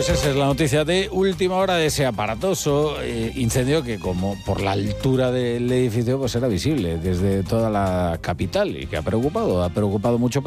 Pues esa es la noticia de última hora de ese aparatoso incendio que, como por la altura del edificio, pues era visible desde toda la capital y que ha preocupado mucho.